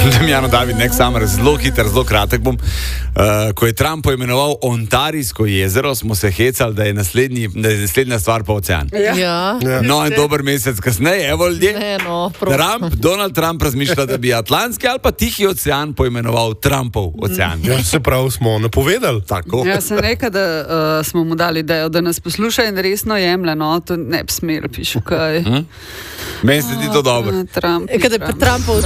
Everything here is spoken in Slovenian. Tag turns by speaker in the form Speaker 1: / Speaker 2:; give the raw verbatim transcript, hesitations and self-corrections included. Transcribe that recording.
Speaker 1: Damjano David, nek samer, zelo hiter, zelo kratek bom. Uh, ko je Trump poimenoval Ontarijsko jezero, smo se hecali, da je, naslednji, da je naslednja stvar pa ocean.
Speaker 2: Ja.
Speaker 3: Ja.
Speaker 1: No, in dober mesec kasneje, evo ljudje,
Speaker 2: Ne, no,
Speaker 1: Trump, Donald Trump razmišlja, da bi Atlantski ali pa Tihi ocean poimenoval Trumpov ocean.
Speaker 3: Ja, se pravi, smo napovedali.
Speaker 1: Tako.
Speaker 4: Ja, sem rekel, da uh, smo mu dali idejo, da nas posluša in resno jemlje, no, to ne bi smel, pišu kaj.
Speaker 1: Hm? Meni se zdi to dobro.
Speaker 4: Trump,
Speaker 2: Kada je pa Trumpov